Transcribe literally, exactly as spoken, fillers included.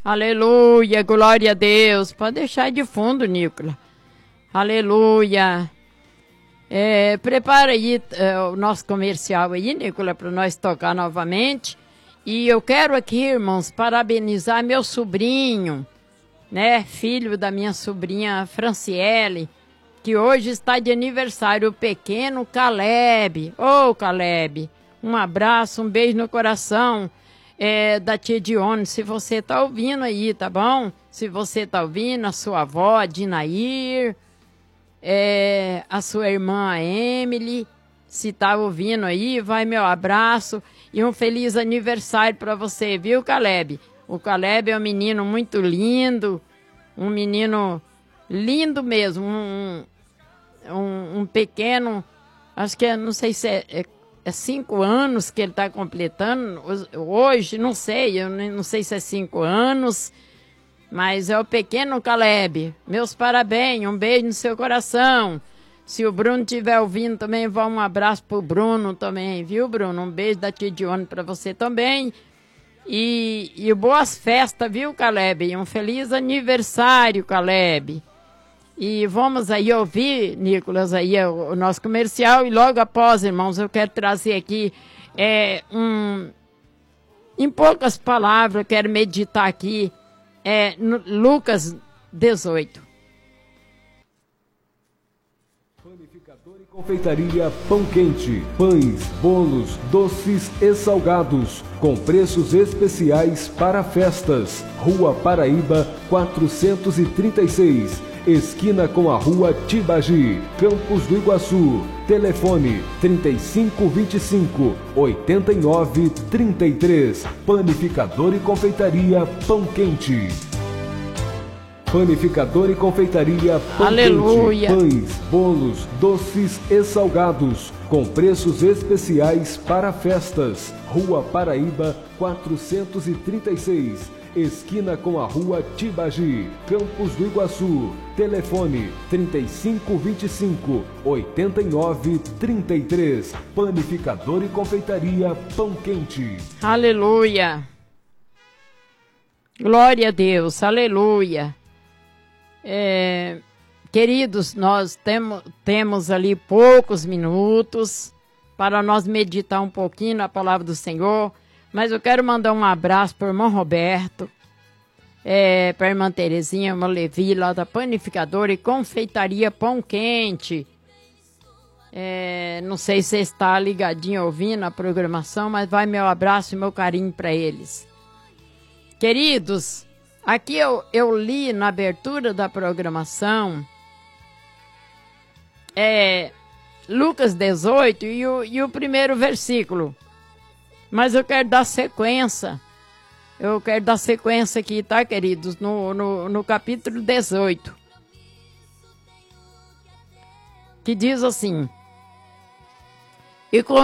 Aleluia, glória a Deus. Pode deixar de fundo, Nicola. Aleluia. É, prepara aí é, o nosso comercial aí, Nicola, para nós tocar novamente. E eu quero aqui, irmãos, parabenizar meu sobrinho, né, filho da minha sobrinha Franciele, que hoje está de aniversário, o pequeno Caleb. Ô, oh, Caleb, um abraço, um beijo no coração é, da tia Dione, se você tá ouvindo aí, tá bom? Se você tá ouvindo, a sua avó, a Dinair, é, a sua irmã, a Emily, se tá ouvindo aí, vai meu abraço e um feliz aniversário para você, viu, Caleb? O Caleb é um menino muito lindo, um menino lindo mesmo, um, um, um pequeno, acho que é, não sei se é, é, é cinco anos que ele está completando, hoje, não sei, eu não sei se é cinco anos, mas é o pequeno Caleb. Meus parabéns, um beijo no seu coração. Se o Bruno estiver ouvindo também, vá um abraço pro Bruno também, viu, Bruno? Um beijo da tia Dione para você também. E, e boas festas, viu, Caleb? Um feliz aniversário, Caleb. E vamos aí ouvir, Nicolas, aí o, o nosso comercial. E logo após, irmãos, eu quero trazer aqui é, um... Em poucas palavras, eu quero meditar aqui é, no Lucas dezoito. Panificador e confeitaria Pão Quente. Pães, bolos, doces e salgados, com preços especiais para festas. Rua Paraíba, quatrocentos e trinta e seis. Esquina com a Rua Tibagi, Campos do Iguaçu. Telefone trinta e cinco, vinte e cinco, oitenta e nove, trinta e três. Panificador e confeitaria Pão Quente. Panificador e confeitaria Pão Aleluia. Quente. Pães, bolos, doces e salgados, com preços especiais para festas. Rua Paraíba, quatrocentos e trinta e seis. Esquina com a Rua Tibagi, Campos do Iguaçu. Telefone trinta e cinco, vinte e cinco, oitenta e nove, trinta e três. Panificador e confeitaria Pão Quente. Aleluia. Glória a Deus. Aleluia. É, queridos, nós temos, temos ali poucos minutos para nós meditar um pouquinho na palavra do Senhor. Mas eu quero mandar um abraço para o irmão Roberto, é, para a irmã Terezinha, a irmã Levi, lá da Panificadora e Confeitaria Pão Quente. É, não sei se você está ligadinho ouvindo a programação, mas vai meu abraço e meu carinho para eles. Queridos, aqui eu, eu li na abertura da programação é, Lucas dezoito e o, e o primeiro versículo. Mas eu quero dar sequência. Eu quero dar sequência aqui, tá, queridos? No, no, no capítulo dezoito. Que diz assim. E com